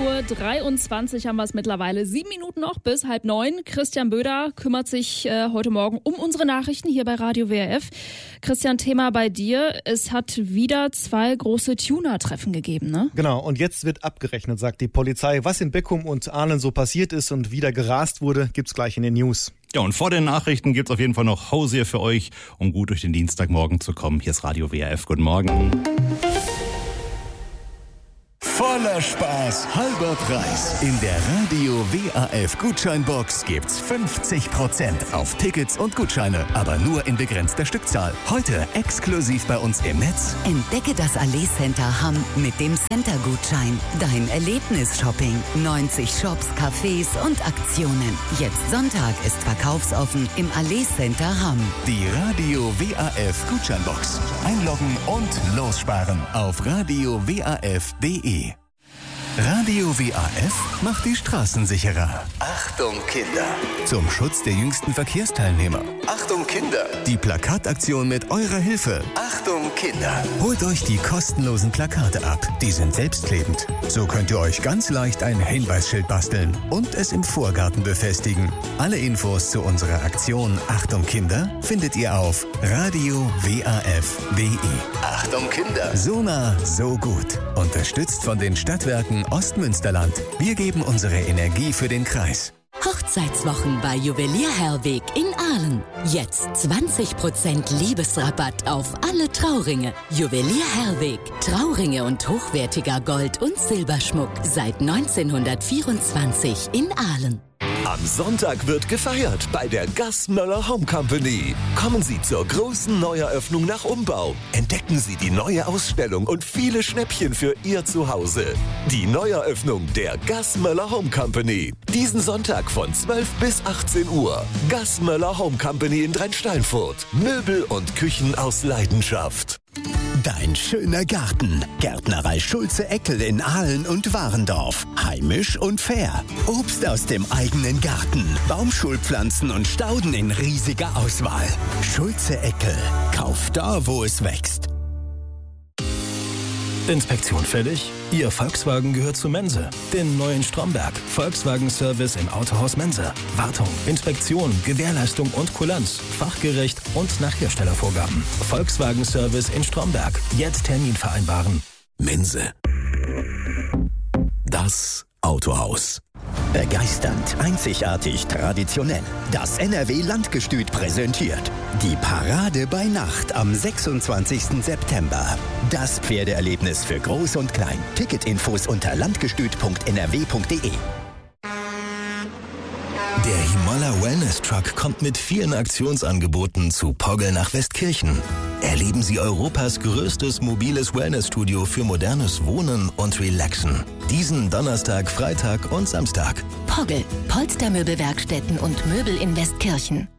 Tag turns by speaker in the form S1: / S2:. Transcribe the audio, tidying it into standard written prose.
S1: 8:23 Uhr haben wir es mittlerweile. 7 Minuten noch bis 8:30. Christian Böder kümmert sich heute Morgen um unsere Nachrichten hier bei Radio WRF. Christian, Thema bei dir. Es hat wieder 2 große Tuner-Treffen gegeben, ne?
S2: Genau, und jetzt wird abgerechnet, sagt die Polizei. Was in Beckum und Ahlen so passiert ist und wieder gerast wurde, gibt's gleich in den News.
S3: Ja, und vor den Nachrichten gibt's auf jeden Fall noch Hosier für euch, um gut durch den Dienstagmorgen zu kommen. Hier ist Radio WRF. Guten Morgen.
S4: Voller Spaß, halber Preis. In der Radio WAF Gutscheinbox gibt's 50% auf Tickets und Gutscheine, aber nur in begrenzter Stückzahl. Heute exklusiv bei uns im Netz.
S5: Entdecke das Allee Center Hamm mit dem Center-Gutschein. Dein Erlebnis-Shopping. 90 Shops, Cafés und Aktionen. Jetzt Sonntag ist verkaufsoffen im Allee Center Hamm.
S4: Die Radio WAF Gutscheinbox. Einloggen und lossparen auf radiowaf.de. Radio WAF macht die Straßen sicherer. Achtung Kinder! Zum Schutz der jüngsten Verkehrsteilnehmer. Achtung Kinder! Die Plakataktion mit eurer Hilfe. Achtung Kinder! Holt euch die kostenlosen Plakate ab. Die sind selbstklebend. So könnt ihr euch ganz leicht ein Hinweisschild basteln und es im Vorgarten befestigen. Alle Infos zu unserer Aktion Achtung Kinder findet ihr auf radiowaf.de. Achtung Kinder! So nah, so gut. Unterstützt von den Stadtwerken Ostmünsterland. Wir geben unsere Energie für den Kreis.
S5: Hochzeitswochen bei Juwelier Herweg in Ahlen. Jetzt 20% Liebesrabatt auf alle Trauringe. Juwelier Herweg. Trauringe und hochwertiger Gold- und Silberschmuck seit 1924 in Ahlen.
S6: Am Sonntag wird gefeiert bei der Gassmöller Home Company. Kommen Sie zur großen Neueröffnung nach Umbau. Entdecken Sie die neue Ausstellung und viele Schnäppchen für Ihr Zuhause. Die Neueröffnung der Gassmöller Home Company. Diesen Sonntag von 12 bis 18 Uhr. Gassmöller Home Company in Dreinsteinfurt. Möbel und Küchen aus Leidenschaft.
S4: Dein schöner Garten. Gärtnerei Schulze-Eckel in Ahlen und Warendorf. Heimisch und fair. Obst aus dem eigenen Garten. Baumschulpflanzen und Stauden in riesiger Auswahl. Schulze-Eckel. Kauf da, wo es wächst.
S7: Inspektion fällig? Ihr Volkswagen gehört zu Mense, den neuen Stromberg. Volkswagen-Service im Autohaus Mense. Wartung, Inspektion, Gewährleistung und Kulanz. Fachgerecht und nach Herstellervorgaben. Volkswagen-Service in Stromberg. Jetzt Termin vereinbaren.
S6: Mense. Das Autohaus.
S4: Begeisternd, einzigartig, traditionell. Das NRW-Landgestüt präsentiert die Parade bei Nacht am 26. September. Das Pferdeerlebnis für Groß und Klein. Ticketinfos unter landgestüt.nrw.de.
S7: Der Himala Wellness Truck kommt mit vielen Aktionsangeboten zu Poggel nach Westkirchen. Erleben Sie Europas größtes mobiles Wellnessstudio für modernes Wohnen und Relaxen. Diesen Donnerstag, Freitag und Samstag.
S5: Poggel, Polstermöbelwerkstätten und Möbel in Westkirchen.